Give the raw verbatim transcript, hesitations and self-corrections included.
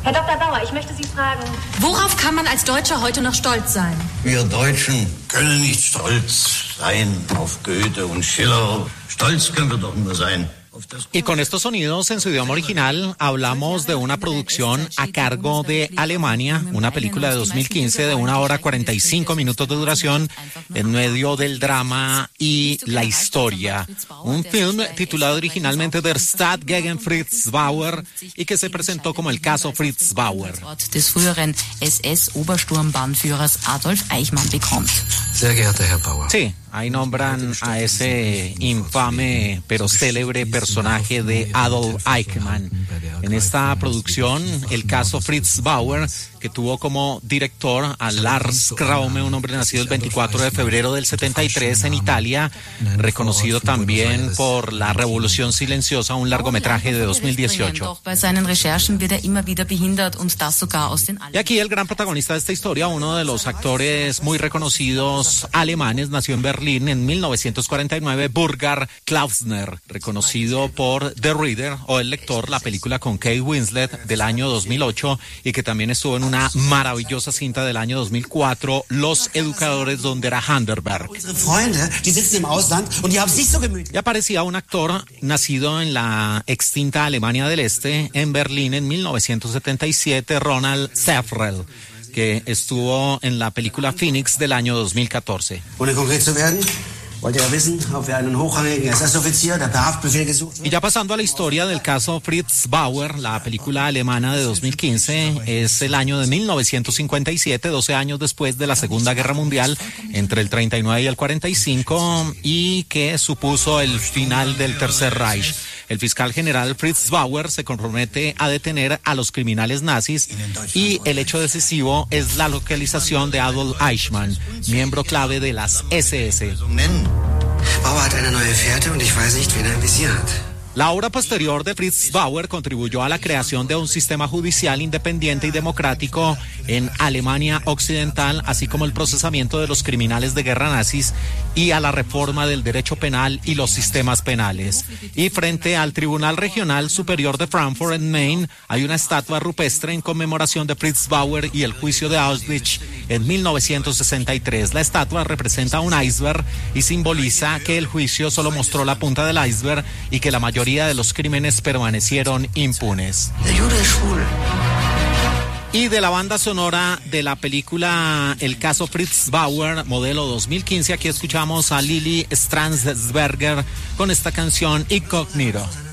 Herr Doktor Bauer, ich möchte Sie fragen. Worauf kann man als Deutscher heute noch stolz sein? Wir Deutschen können nicht stolz sein auf Goethe und Schiller. Stolz können wir doch nur sein. Y con estos sonidos en su idioma original hablamos de una producción a cargo de Alemania, una película de dos mil quince de una hora cuarenta y cinco minutos de duración en medio del drama y la historia. Un film titulado originalmente Der Staat gegen Fritz Bauer y que se presentó como el caso Fritz Bauer. Des früheren S S-Obersturmbannführers Adolf Eichmann bekommt. Sehr geehrter Herr Bauer. Sí, ahí nombran a ese infame pero célebre personaje de Adolf Eichmann. En esta producción, el caso Fritz Bauer, que tuvo como director a Lars Kraume, un hombre nacido el veinticuatro de febrero del setenta y tres en Italia, reconocido también por La Revolución Silenciosa, un largometraje de dos mil dieciocho. Y aquí el gran protagonista de esta historia, uno de los actores muy reconocidos alemanes, nació en Berlín en mil novecientos cuarenta y nueve, Burkhard Klausner, reconocido por The Reader o El Lector, la película con Kate Winslet del año dos mil ocho y que también estuvo en una maravillosa cinta del año dos mil cuatro, Los Educadores, donde era Handerberg. Y aparecía un actor nacido en la extinta Alemania del Este, en Berlín en mil novecientos setenta y siete, Ronald Sefrel, que estuvo en la película Phoenix del año dos mil catorce. Y ya pasando a la historia del caso Fritz Bauer, la película alemana de dos mil quince, es el año de mil novecientos cincuenta y siete, doce años después de la Segunda Guerra Mundial, entre el treinta y nueve y el cuarenta y cinco, y que supuso el final del Tercer Reich. El fiscal general Fritz Bauer se compromete a detener a los criminales nazis y el hecho decisivo es la localización de Adolf Eichmann, miembro clave de las S S. Bauer hat eine neue Fährte und ich weiß nicht, wen er im Visier hat. La obra posterior de Fritz Bauer contribuyó a la creación de un sistema judicial independiente y democrático en Alemania Occidental, así como el procesamiento de los criminales de guerra nazis y a la reforma del derecho penal y los sistemas penales. Y frente al Tribunal Regional Superior de Frankfurt en Main hay una estatua rupestre en conmemoración de Fritz Bauer y el juicio de Auschwitz en mil novecientos sesenta y tres. La estatua representa un iceberg y simboliza que el juicio solo mostró la punta del iceberg y que la mayoría de los crímenes permanecieron impunes. Y de la banda sonora de la película El caso Fritz Bauer, modelo dos mil quince, aquí escuchamos a Lili Strandsberger con esta canción Incognito.